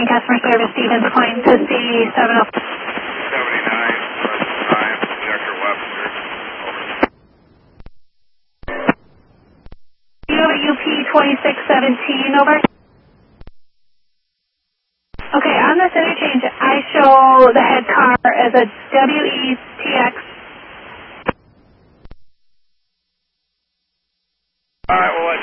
customer service, Stevens Point to C7. 79, time, Dr. Webster. Do you have a UP 2617, over? Okay, on this interchange, I show the head car as a WETX. Alright, we'll let